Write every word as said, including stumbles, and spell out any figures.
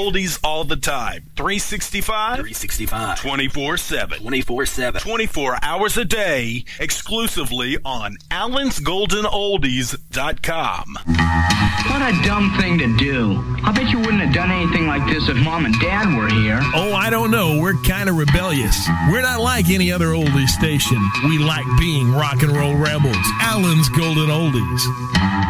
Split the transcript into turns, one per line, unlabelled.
oldies all the time. three sixty-five?
three sixty-five.
twenty-four seven.
twenty-four seven.
twenty-four hours a day, exclusively on allens golden oldies dot com.
What a dumb thing to do. I bet you wouldn't have done anything like this if Mom and Dad were here.
Oh, I don't know. We're kind of rebellious. We're not like any other oldies station. We like being rock and roll rebels. Allen's Golden Oldies.